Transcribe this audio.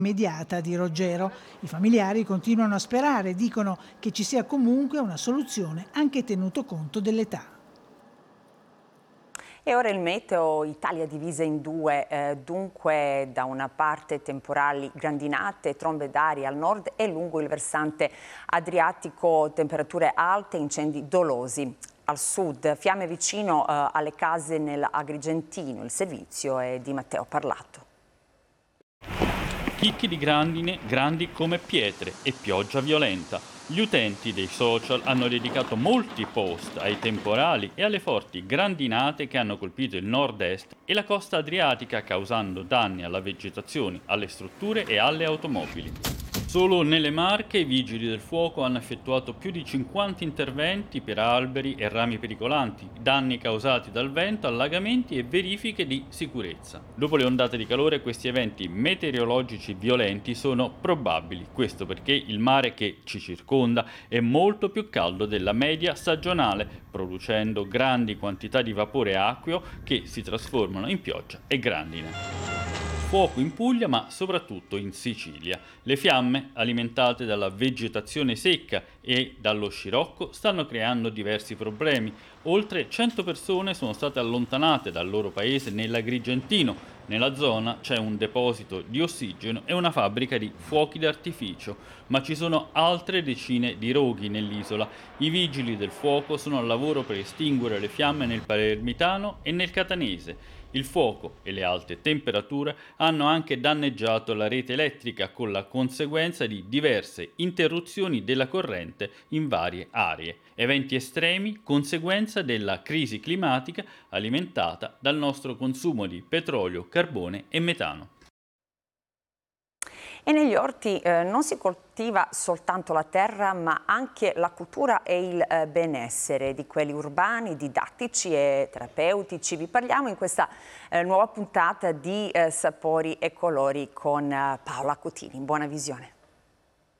immediata di Roggero. I familiari continuano a sperare, dicono che ci sia comunque una soluzione anche tenuto conto dell'età. E ora il meteo, Italia divisa in due, dunque da una parte temporali, grandinate, trombe d'aria al nord e lungo il versante adriatico temperature alte, incendi dolosi. Al sud, fiamme vicino alle case nell'Agrigentino. Il servizio è di Matteo Parlato. Chicchi di grandine grandi come pietre e pioggia violenta. Gli utenti dei social hanno dedicato molti post ai temporali e alle forti grandinate che hanno colpito il nord-est e la costa adriatica, causando danni alla vegetazione, alle strutture e alle automobili. Solo nelle Marche i vigili del fuoco hanno effettuato più di 50 interventi per alberi e rami pericolanti, danni causati dal vento, allagamenti e verifiche di sicurezza. Dopo le ondate di calore questi eventi meteorologici violenti sono probabili, questo perché il mare che ci circonda è molto più caldo della media stagionale, producendo grandi quantità di vapore acqueo che si trasformano in pioggia e grandine. Fuoco in Puglia, ma soprattutto in Sicilia. Le fiamme, alimentate dalla vegetazione secca e dallo scirocco, stanno creando diversi problemi. Oltre 100 persone sono state allontanate dal loro paese nell'Agrigentino. Nella zona c'è un deposito di ossigeno e una fabbrica di fuochi d'artificio, ma ci sono altre decine di roghi nell'isola. I vigili del fuoco sono al lavoro per estinguere le fiamme nel Palermitano e nel Catanese. Il fuoco e le alte temperature hanno anche danneggiato la rete elettrica con la conseguenza di diverse interruzioni della corrente in varie aree. Eventi estremi, conseguenza della crisi climatica alimentata dal nostro consumo di petrolio, carbone e metano. E negli orti non si coltiva soltanto la terra, ma anche la cultura e il benessere di quelli urbani, didattici e terapeutici. Vi parliamo in questa nuova puntata di Sapori e Colori con Paola Cotini. Buona visione.